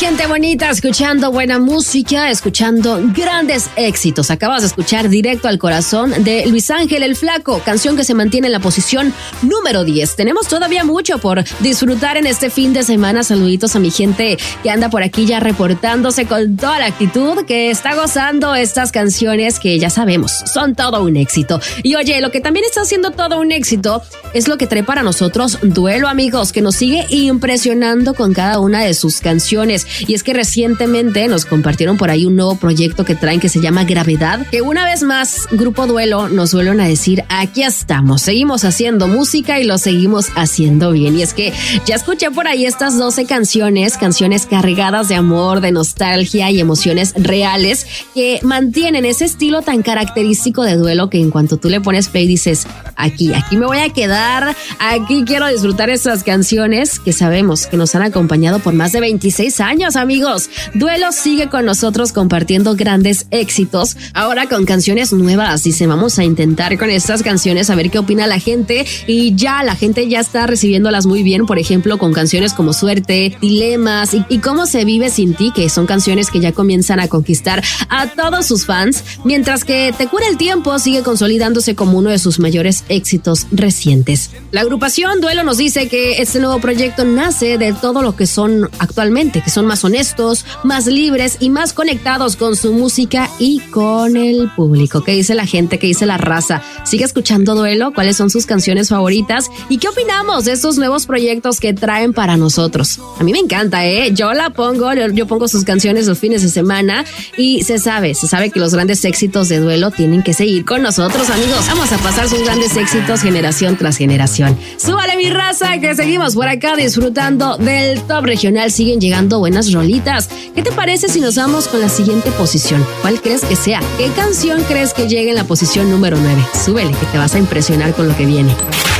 Gente bonita, escuchando buena música, escuchando grandes éxitos. Acabas de escuchar Directo al Corazón de Luis Ángel el Flaco, canción que se mantiene en la posición número 10. Tenemos todavía mucho por disfrutar en este fin de semana. Saluditos a mi gente que anda por aquí ya reportándose con toda la actitud, que está gozando estas canciones que ya sabemos son todo un éxito. Y oye, lo que también está haciendo todo un éxito es lo que trae para nosotros Duelo, amigos, que nos sigue impresionando con cada una de sus canciones. Y es que recientemente nos compartieron por ahí un nuevo proyecto que traen que se llama Gravedad, que una vez más Grupo Duelo nos vuelven a decir: aquí estamos, seguimos haciendo música y lo seguimos haciendo bien. Y es que ya escuché por ahí estas 12 canciones cargadas de amor, de nostalgia y emociones reales que mantienen ese estilo tan característico de Duelo, que en cuanto tú le pones play dices: aquí me voy a quedar, aquí quiero disfrutar estas canciones que sabemos que nos han acompañado por más de 26 años, amigos. Duelo sigue con nosotros compartiendo grandes éxitos, ahora con canciones nuevas. Dice: vamos a intentar con estas canciones a ver qué opina la gente, y ya la gente ya está recibiéndolas muy bien, por ejemplo con canciones como Suerte, Dilemas y Cómo se vive sin ti, que son canciones que ya comienzan a conquistar a todos sus fans, mientras que Te cura el tiempo sigue consolidándose como uno de sus mayores éxitos recientes. La agrupación Duelo nos dice que este nuevo proyecto nace de todo lo que son actualmente, que son más honestos, más libres y más conectados con su música y con el público. ¿Qué dice la gente? ¿Qué dice la raza? ¿Sigue escuchando Duelo? ¿Cuáles son sus canciones favoritas? ¿Y qué opinamos de estos nuevos proyectos que traen para nosotros? A mí me encanta, yo pongo sus canciones los fines de semana, y se sabe que los grandes éxitos de Duelo tienen que seguir con nosotros, amigos. Vamos a pasar sus grandes éxitos generación tras generación. Súbale, mi raza, que seguimos por acá disfrutando del top regional. Siguen llegando buenas rolitas. ¿Qué te parece si nos vamos con la siguiente posición? ¿Cuál crees que sea? ¿Qué canción crees que llegue en la posición número 9? Súbele, que te vas a impresionar con lo que viene.